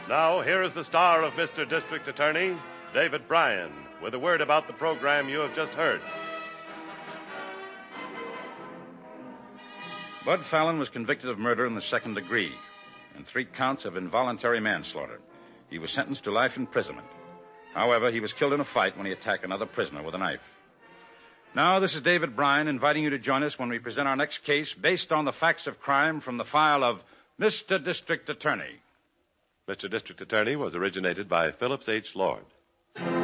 Now, here is the star of Mr. District Attorney, David Bryan, with a word about the program you have just heard. Bud Fallon was convicted of murder in the second degree and 3 counts of involuntary manslaughter. He was sentenced to life imprisonment. However, he was killed in a fight when he attacked another prisoner with a knife. Now, this is David Bryan inviting you to join us when we present our next case based on the facts of crime from the file of Mr. District Attorney. Mr. District Attorney was originated by Phillips H. Lord.